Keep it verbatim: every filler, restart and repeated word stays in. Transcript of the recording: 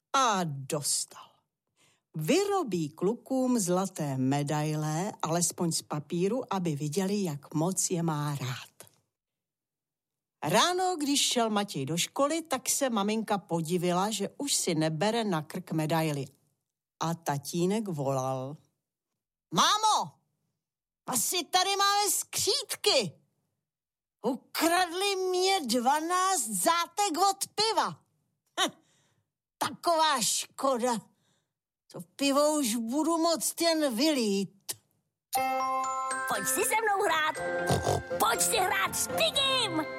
A dostal. Vyrobí klukům zlaté medaile, alespoň z papíru, aby viděli, jak moc je má rád. Ráno, když šel Matěj do školy, tak se maminka podivila, že už si nebere na krk medaili. A tatínek volal. Mámo, asi tady máme skřítky. Ukradli mě dvanáct zátek od piva. Hm, taková škoda. To pivo už budu moct jen vylít. Pojď si se mnou hrát. Pojď si hrát s Pigim.